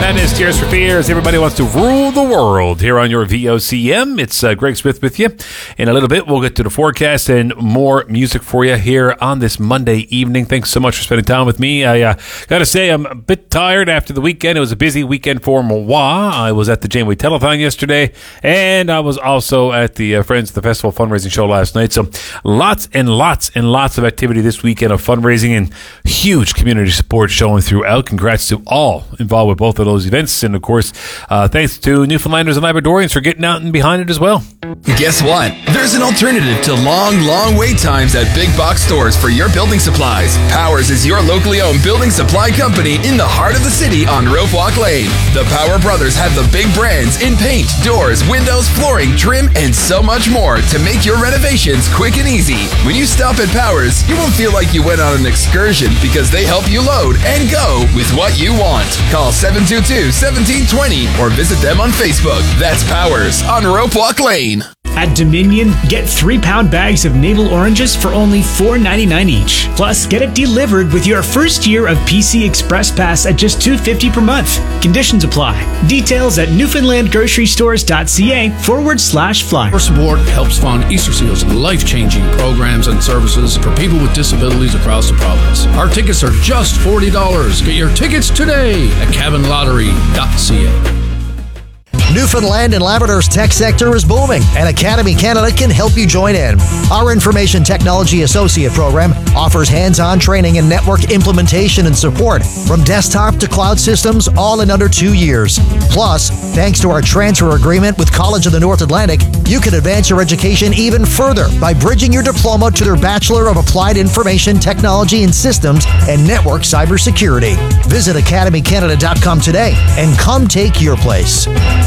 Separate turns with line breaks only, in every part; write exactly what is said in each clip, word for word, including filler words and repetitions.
That is Tears for Fears. Everybody wants to rule the world here on your V O C M. It's uh, Greg Smith with you. In a little bit, we'll get to the forecast and more music for you here on this Monday evening. Thanks so much for spending time with me. I uh, got to say, I'm a bit tired after the weekend. It was a busy weekend for moi. I was at the Janeway Telethon yesterday, and I was also at the uh, Friends of the Festival fundraising show last night. So lots and lots and lots of activity this weekend of fundraising and huge community support showing throughout. Congrats to all involved with both of those events, and of course uh, thanks to Newfoundlanders and Labradorians for getting out and behind it as well.
Guess what? There's an alternative to long, long wait times at big box stores for your building supplies. Powers is your locally owned building supply company in the heart of the city on Rope Walk Lane. The Power Brothers have the big brands in paint, doors, windows, flooring, trim, and so much more to make your renovations quick and easy. When you stop at Powers, you won't feel like you went on an excursion because they help you load and go with what you want. Call seven two two, one seven two zero or visit them on Facebook. That's Powers on Rope Walk Lane.
At Dominion, get three pound bags of navel oranges for only four ninety-nine each. Plus, get it delivered with your first year of P C Express Pass at just two fifty per month. Conditions apply. Details at newfoundlandgrocerystores.ca forward slash flyer.
Your support helps fund Easter Seal's life-changing programs and services for people with disabilities across the province. Our tickets are just forty dollars. Get your tickets today at cabin lottery dot c a.
Newfoundland and Labrador's tech sector is booming, and Academy Canada can help you join in. Our Information Technology Associate program offers hands-on training in network implementation and support, from desktop to cloud systems, all in under two years. Plus, thanks to our transfer agreement with College of the North Atlantic, you can advance your education even further by bridging your diploma to their Bachelor of Applied Information Technology and Systems and Network Cybersecurity. Visit academy canada dot com today and come take your place.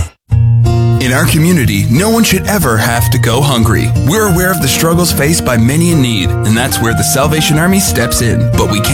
In our community, no one should ever have to go hungry. We're aware of the struggles faced by many in need, and that's where the Salvation Army steps in. But we can't